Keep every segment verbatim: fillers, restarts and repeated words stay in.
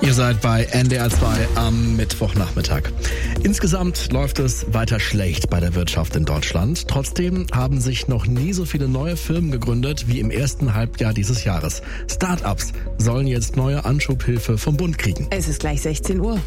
Ihr seid bei N D R zwei am Mittwochnachmittag. Insgesamt läuft es weiter schlecht bei der Wirtschaft in Deutschland. Trotzdem haben sich noch nie so viele neue Firmen gegründet wie im ersten Halbjahr dieses Jahres. Start-ups sollen jetzt neue Anschubhilfe vom Bund kriegen. Es ist gleich sechzehn Uhr.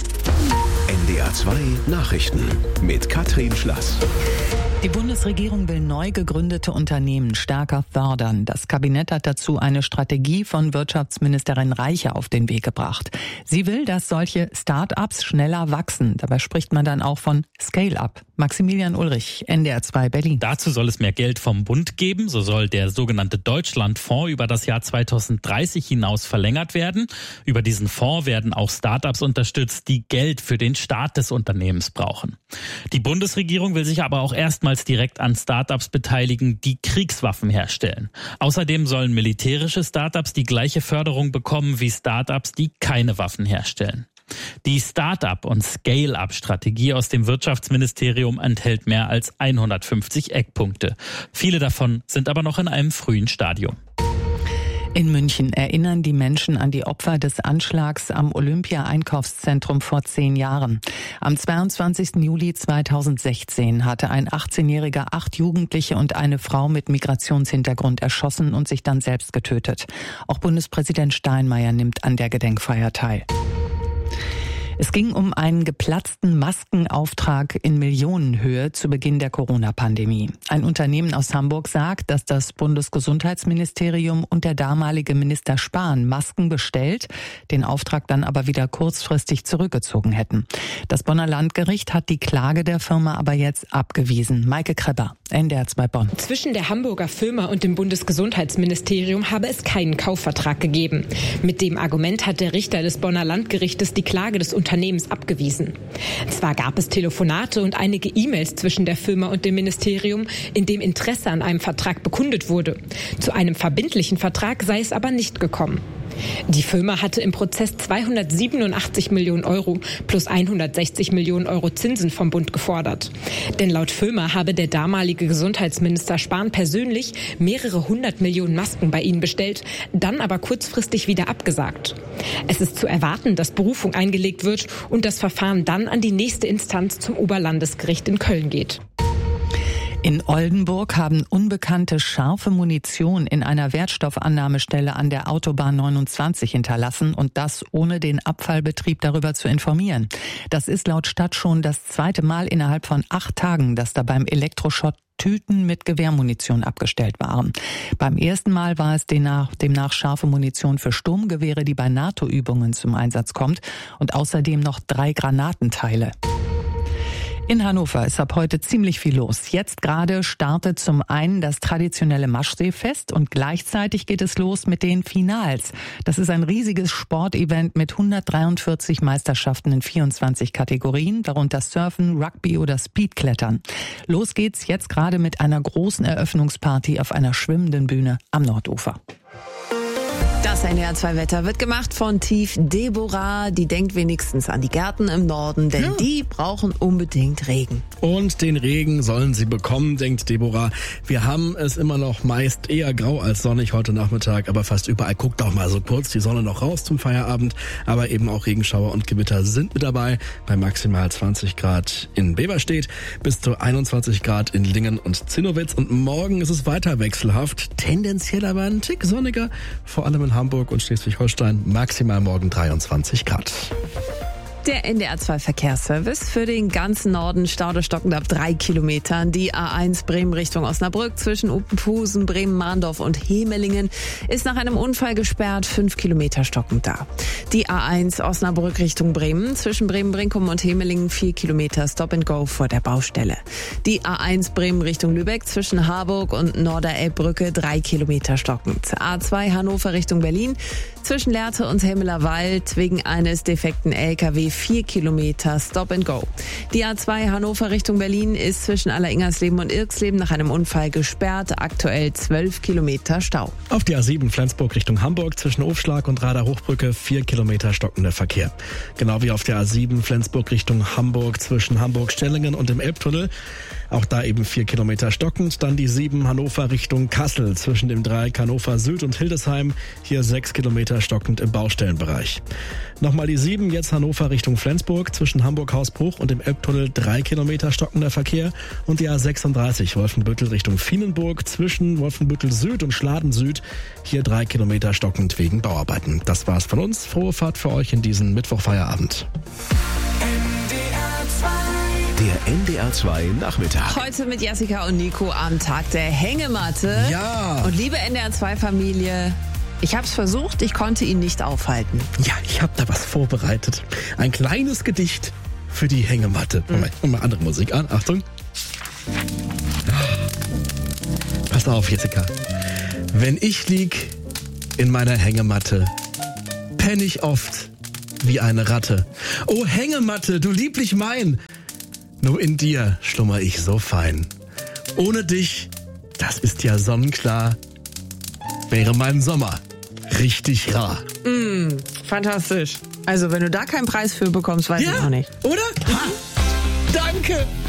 N D R zwei Nachrichten mit Katrin Schlass. Die Bundesregierung will neu gegründete Unternehmen stärker fördern. Das Kabinett hat dazu eine Strategie von Wirtschaftsministerin Reiche auf den Weg gebracht. Sie will, dass solche Start-ups schneller wachsen. Dabei spricht man dann auch von Scale-up. Maximilian Ulrich, N D R zwei Berlin. Dazu soll es mehr Geld vom Bund geben. So soll der sogenannte Deutschlandfonds über das Jahr zweitausenddreißig hinaus verlängert werden. Über diesen Fonds werden auch Start-ups unterstützt, die Geld für den Start des Unternehmens brauchen. Die Bundesregierung will sich aber auch erstmals direkt an Start-ups beteiligen, die Kriegswaffen herstellen. Außerdem sollen militärische Start-ups die gleiche Förderung bekommen wie Start-ups, die keine Waffen herstellen. Die Start-up- und Scale-up-Strategie aus dem Wirtschaftsministerium enthält mehr als hundertfünfzig Eckpunkte. Viele davon sind aber noch in einem frühen Stadium. In München erinnern die Menschen an die Opfer des Anschlags am Olympia-Einkaufszentrum vor zehn Jahren. Am zweiundzwanzigsten Juli zweitausendsechzehn hatte ein achtzehnjähriger acht Jugendliche und eine Frau mit Migrationshintergrund erschossen und sich dann selbst getötet. Auch Bundespräsident Steinmeier nimmt an der Gedenkfeier teil. Es ging um einen geplatzten Maskenauftrag in Millionenhöhe zu Beginn der Corona-Pandemie. Ein Unternehmen aus Hamburg sagt, dass das Bundesgesundheitsministerium und der damalige Minister Spahn Masken bestellt, den Auftrag dann aber wieder kurzfristig zurückgezogen hätten. Das Bonner Landgericht hat die Klage der Firma aber jetzt abgewiesen. Maike Krebber, N D R zwei Bonn. Zwischen der Hamburger Firma und dem Bundesgesundheitsministerium habe es keinen Kaufvertrag gegeben. Mit dem Argument hat der Richter des Bonner Landgerichtes die Klage des Unternehmens abgewiesen. Zwar gab es Telefonate und einige E-Mails zwischen der Firma und dem Ministerium, in dem Interesse an einem Vertrag bekundet wurde. Zu einem verbindlichen Vertrag sei es aber nicht gekommen. Die Firma hatte im Prozess zweihundertsiebenundachtzig Millionen Euro plus hundertsechzig Millionen Euro Zinsen vom Bund gefordert. Denn laut Firma habe der damalige Gesundheitsminister Spahn persönlich mehrere hundert Millionen Masken bei ihnen bestellt, dann aber kurzfristig wieder abgesagt. Es ist zu erwarten, dass Berufung eingelegt wird und das Verfahren dann an die nächste Instanz zum Oberlandesgericht in Köln geht. In Oldenburg haben Unbekannte scharfe Munition in einer Wertstoffannahmestelle an der Autobahn neunundzwanzig hinterlassen und das ohne den Abfallbetrieb darüber zu informieren. Das ist laut Stadt schon das zweite Mal innerhalb von acht Tagen, dass da beim Elektroschrott Tüten mit Gewehrmunition abgestellt waren. Beim ersten Mal war es demnach, demnach scharfe Munition für Sturmgewehre, die bei NATO-Übungen zum Einsatz kommt, und außerdem noch drei Granatenteile. In Hannover ist ab heute ziemlich viel los. Jetzt gerade startet zum einen das traditionelle Maschseefest und gleichzeitig geht es los mit den Finals. Das ist ein riesiges Sportevent mit hundertdreiundvierzig Meisterschaften in vierundzwanzig Kategorien, darunter Surfen, Rugby oder Speedklettern. Los geht's jetzt gerade mit einer großen Eröffnungsparty auf einer schwimmenden Bühne am Nordufer. Das N D R zwei Wetter wird gemacht von Tief Deborah. Die denkt wenigstens an die Gärten im Norden, denn ja. die brauchen unbedingt Regen. Und den Regen sollen sie bekommen, denkt Deborah. Wir haben es immer noch meist eher grau als sonnig heute Nachmittag, aber fast überall guckt doch mal so kurz die Sonne noch raus zum Feierabend. Aber eben auch Regenschauer und Gewitter sind mit dabei. Bei maximal zwanzig Grad in Beverstedt bis zu einundzwanzig Grad in Lingen und Zinnowitz. Und morgen ist es weiter wechselhaft, tendenziell aber ein Tick sonniger, vor allem in Hamburg und Schleswig-Holstein, maximal morgen dreiundzwanzig Grad. Der N D R zwei Verkehrsservice für den ganzen Norden. Stau stockend ab drei Kilometern. Die A eins Bremen Richtung Osnabrück zwischen Uppenhusen, Bremen-Mahndorf und Hemelingen ist nach einem Unfall gesperrt. Fünf Kilometer stockend da. Die A eins Osnabrück Richtung Bremen zwischen Bremen-Brinkum und Hemelingen vier Kilometer Stop and Go vor der Baustelle. Die A eins Bremen Richtung Lübeck zwischen Harburg und Norderelbbrücke drei Kilometer stockend. A zwei Hannover Richtung Berlin zwischen Lehrte und Hemmeler Wald wegen eines defekten L K W vier Kilometer Stop and Go. Die A zwei Hannover Richtung Berlin ist zwischen Alleringersleben und Irksleben nach einem Unfall gesperrt. Aktuell zwölf Kilometer Stau. Auf der A sieben Flensburg Richtung Hamburg zwischen Ofschlag und Rader Hochbrücke vier Kilometer stockender Verkehr. Genau wie auf der A sieben Flensburg Richtung Hamburg zwischen Hamburg-Stellingen und dem Elbtunnel. Auch da eben vier Kilometer stockend. Dann die sieben Hannover Richtung Kassel zwischen dem Dreieck Hannover Süd und Hildesheim. Hier sechs Kilometer stockend im Baustellenbereich. Nochmal die sieben, jetzt Hannover Richtung Flensburg zwischen Hamburg-Hausbruch und dem Elbtunnel drei Kilometer stockender Verkehr. Und die A sechsunddreißig Wolfenbüttel Richtung Vienenburg zwischen Wolfenbüttel Süd und Schladen Süd. Hier drei Kilometer stockend wegen Bauarbeiten. Das war's von uns. Frohe Fahrt für euch in diesen Mittwochfeierabend. Der N D R zwei Nachmittag. Heute mit Jessica und Nico am Tag der Hängematte. Ja. Und liebe N D R zwei Familie, ich hab's versucht, ich konnte ihn nicht aufhalten. Ja, ich habe da was vorbereitet. Ein kleines Gedicht für die Hängematte. Mhm. Mal, mal andere Musik an. Achtung. Pass auf, Jessica. Wenn ich lieg in meiner Hängematte, penn ich oft wie eine Ratte. Oh Hängematte, du lieblich mein, nur in dir schlummer ich so fein. Ohne dich, das ist ja sonnenklar, wäre mein Sommer richtig rar. Mm, fantastisch. Also wenn du da keinen Preis für bekommst, weiß ja, ich auch nicht. Oder? Ha, danke!